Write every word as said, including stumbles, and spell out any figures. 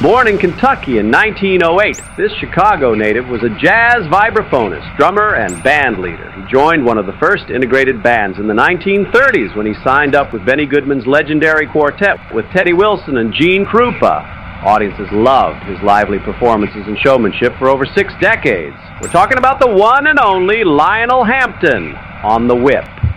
Born in Kentucky in nineteen oh eight, this Chicago native was a jazz vibraphonist, drummer, and band leader. He joined one of the first integrated bands in the nineteen thirties when he signed up with Benny Goodman's legendary quartet with Teddy Wilson and Gene Krupa. Audiences loved his lively performances and showmanship for over six decades. We're talking about the one and only Lionel Hampton on the Whip.